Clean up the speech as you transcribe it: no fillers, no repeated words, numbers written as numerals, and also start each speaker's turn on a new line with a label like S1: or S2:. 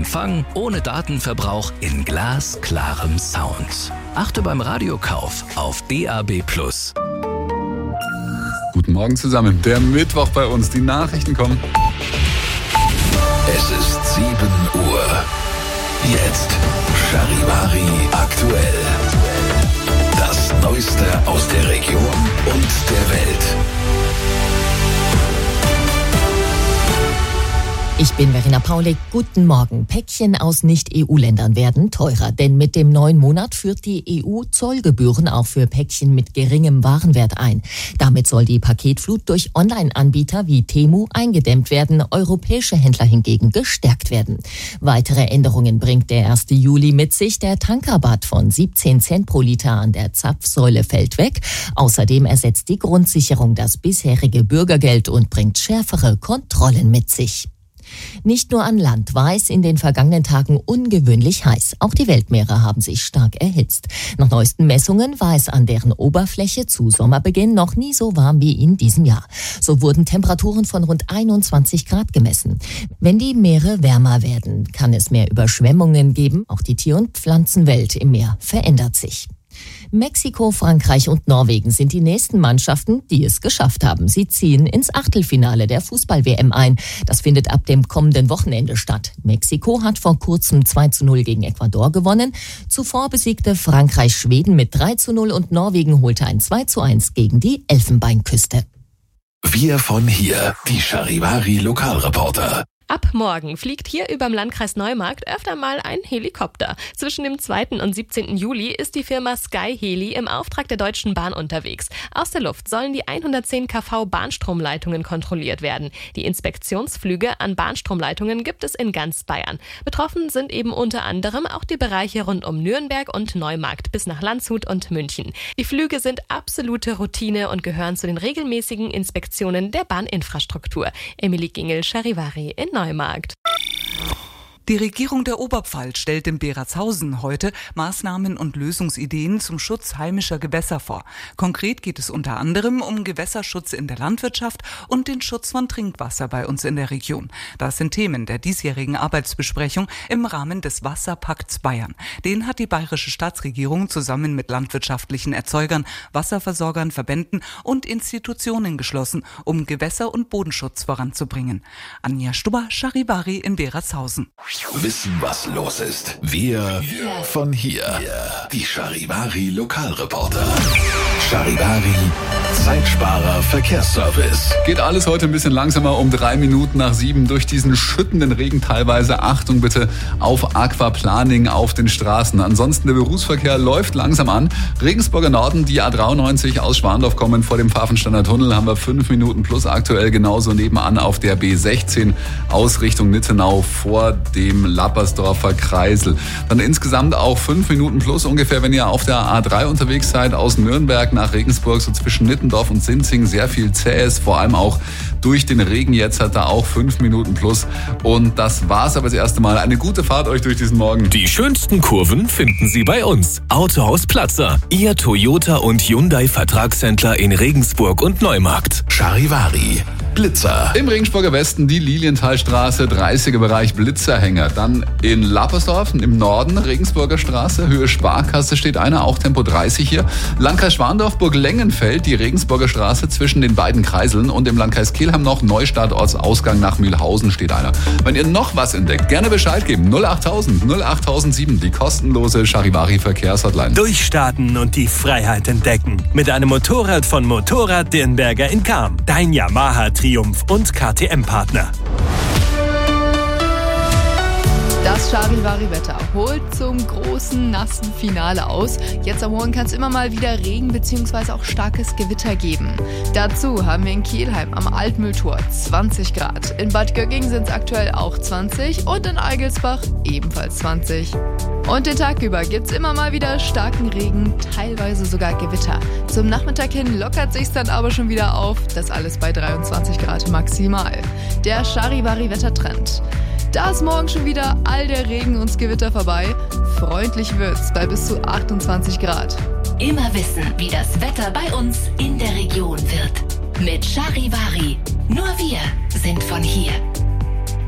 S1: Empfang, ohne Datenverbrauch, in glasklarem Sound. Achte beim Radiokauf auf DAB+.
S2: Guten Morgen zusammen. Der Mittwoch bei uns. Die Nachrichten kommen.
S1: Es ist 7 Uhr. Jetzt Charivari aktuell. Das Neueste aus der Region und der Welt.
S3: Ich bin Verena Paulik. Guten Morgen. Päckchen aus Nicht-EU-Ländern werden teurer, denn mit dem neuen Monat führt die EU Zollgebühren auch für Päckchen mit geringem Warenwert ein. Damit soll die Paketflut durch Online-Anbieter wie Temu eingedämmt werden, europäische Händler hingegen gestärkt werden. Weitere Änderungen bringt der 1. Juli mit sich. Der Tankrabatt von 17 Cent pro Liter an der Zapfsäule fällt weg. Außerdem ersetzt die Grundsicherung das bisherige Bürgergeld und bringt schärfere Kontrollen mit sich. Nicht nur an Land war es in den vergangenen Tagen ungewöhnlich heiß. Auch die Weltmeere haben sich stark erhitzt. Nach neuesten Messungen war es an deren Oberfläche zu Sommerbeginn noch nie so warm wie in diesem Jahr. So wurden Temperaturen von rund 21 Grad gemessen. Wenn die Meere wärmer werden, kann es mehr Überschwemmungen geben. Auch die Tier- und Pflanzenwelt im Meer verändert sich. Mexiko, Frankreich und Norwegen sind die nächsten Mannschaften, die es geschafft haben. Sie ziehen ins Achtelfinale der Fußball-WM ein. Das findet ab dem kommenden Wochenende statt. Mexiko hat vor kurzem 2:0 gegen Ecuador gewonnen. Zuvor besiegte Frankreich Schweden mit 3:0 und Norwegen holte ein 2:1 gegen die Elfenbeinküste.
S1: Wir von hier, die Charivari Lokalreporter.
S4: Ab morgen fliegt hier überm Landkreis Neumarkt öfter mal ein Helikopter. Zwischen dem 2. und 17. Juli ist die Firma Sky Heli im Auftrag der Deutschen Bahn unterwegs. Aus der Luft sollen die 110 kV Bahnstromleitungen kontrolliert werden. Die Inspektionsflüge an Bahnstromleitungen gibt es in ganz Bayern. Betroffen sind eben unter anderem auch die Bereiche rund um Nürnberg und Neumarkt bis nach Landshut und München. Die Flüge sind absolute Routine und gehören zu den regelmäßigen Inspektionen der Bahninfrastruktur. Emilie Gingel, Charivari in Neumarkt.
S5: Die Regierung der Oberpfalz stellt in Beratshausen heute Maßnahmen und Lösungsideen zum Schutz heimischer Gewässer vor. Konkret geht es unter anderem um Gewässerschutz in der Landwirtschaft und den Schutz von Trinkwasser bei uns in der Region. Das sind Themen der diesjährigen Arbeitsbesprechung im Rahmen des Wasserpakts Bayern. Den hat die bayerische Staatsregierung zusammen mit landwirtschaftlichen Erzeugern, Wasserversorgern, Verbänden und Institutionen geschlossen, um Gewässer- und Bodenschutz voranzubringen. Anja Stubber, Charivari in Beratshausen.
S1: Wissen, was los ist. Wir von hier. Die Charivari Lokalreporter. Charivari Zeitsparer Verkehrsservice.
S2: Geht alles heute ein bisschen langsamer, um 3 Minuten nach 7 durch diesen schüttenden Regen teilweise. Achtung bitte auf Aquaplaning auf den Straßen. Ansonsten der Berufsverkehr läuft langsam an. Regensburger Norden, die A93 aus Schwandorf kommen vor dem Pfaffensteiner Tunnel, haben wir 5 Minuten plus aktuell. Genauso nebenan auf der B16 aus Richtung Nittenau vor dem Lappersdorfer Kreisel. Dann insgesamt auch 5 Minuten plus ungefähr, wenn ihr auf der A3 unterwegs seid, aus Nürnberg nach Regensburg, so zwischen Nittendorf und Sinzing, sehr viel Zähes, vor allem auch durch den Regen jetzt hat er auch 5 Minuten plus. Und das war's aber das erste Mal. Eine gute Fahrt euch durch diesen Morgen.
S6: Die schönsten Kurven finden Sie bei uns. Autohaus Platzer, Ihr Toyota und Hyundai Vertragshändler in Regensburg und Neumarkt.
S1: Charivari Blitzer.
S2: Im Regensburger Westen die Lilienthalstraße, 30er Bereich Blitzerhänger. Dann in Lappersdorf im Norden Regensburger Straße, Höhe Sparkasse steht einer, auch Tempo 30 hier. Landkreis Schwandorf, Burg-Lengenfeld, die Regensburger Straße zwischen den beiden Kreiseln und im Landkreis Kelheim noch Neustadt, Ortsausgang nach Mühlhausen steht einer. Wenn ihr noch was entdeckt, gerne Bescheid geben. 08000 08007, die kostenlose Charivari Verkehrshotline.
S6: Durchstarten und die Freiheit entdecken. Mit einem Motorrad von Motorrad Dirnberger in Cham. Dein Yamaha Triumph und KTM-Partner.
S7: Das Charivari-Wetter holt zum großen, nassen Finale aus. Jetzt am Morgen kann es immer mal wieder Regen bzw. auch starkes Gewitter geben. Dazu haben wir in Kelheim am Altmühltor 20 Grad. In Bad Gögging sind es aktuell auch 20 und in Eigelsbach ebenfalls 20. Und den Tag über gibt es immer mal wieder starken Regen, teilweise sogar Gewitter. Zum Nachmittag hin lockert sich's dann aber schon wieder auf. Das alles bei 23 Grad maximal. Der Charivari-Wettertrend. Da ist morgen schon wieder all der Regen und Gewitter vorbei. Freundlich wird's bei bis zu 28 Grad.
S8: Immer wissen, wie das Wetter bei uns in der Region wird. Mit Charivari. Nur wir sind von hier.